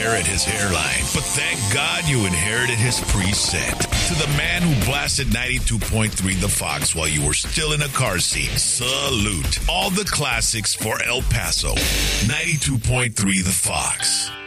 inherit his hairline, but thank God you inherited his preset. To the man who blasted 92.3 The Fox while you were still in a car seat, salute. All the classics for El Paso. 92.3 The Fox.